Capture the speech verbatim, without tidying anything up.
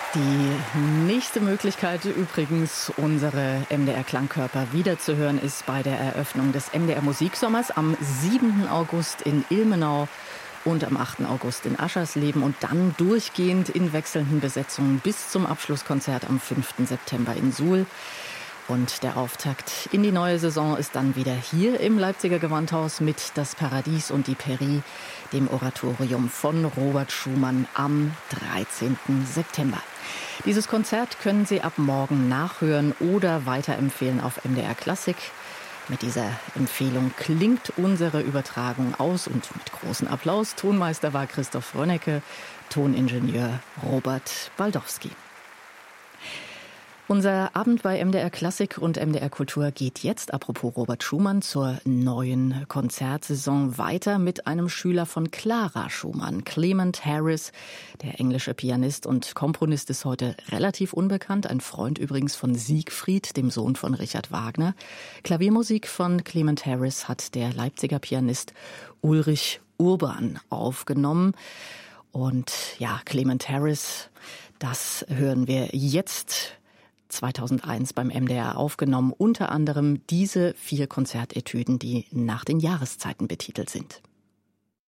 Die nächste Möglichkeit übrigens, unsere M D R-Klangkörper wiederzuhören, ist bei der Eröffnung des M D R-Musiksommers am siebten August in Ilmenau und am achten August in Aschersleben und dann durchgehend in wechselnden Besetzungen bis zum Abschlusskonzert am fünften September in Suhl. Und der Auftakt in die neue Saison ist dann wieder hier im Leipziger Gewandhaus mit Das Paradies und die Peri, dem Oratorium von Robert Schumann am dreizehnten September. Dieses Konzert können Sie ab morgen nachhören oder weiterempfehlen auf M D R Klassik. Mit dieser Empfehlung klingt unsere Übertragung aus und mit großem Applaus. Tonmeister war Christoph Rönnecke, Toningenieur Robert Baldowski. Unser Abend bei M D R Klassik und M D R Kultur geht jetzt, apropos Robert Schumann, zur neuen Konzertsaison weiter mit einem Schüler von Clara Schumann. Clement Harris, der englische Pianist und Komponist, ist heute relativ unbekannt. Ein Freund übrigens von Siegfried, dem Sohn von Richard Wagner. Klaviermusik von Clement Harris hat der Leipziger Pianist Ulrich Urban aufgenommen. Und ja, Clement Harris, das hören wir jetzt zweitausendeins beim M D R aufgenommen, unter anderem diese vier Konzertetüden, die nach den Jahreszeiten betitelt sind.